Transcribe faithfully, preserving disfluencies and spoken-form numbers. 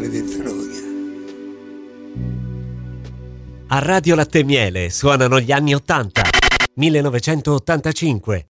maledetta noia. A Radio Latte e Miele suonano gli anni ottanta, millenovecentottantacinque.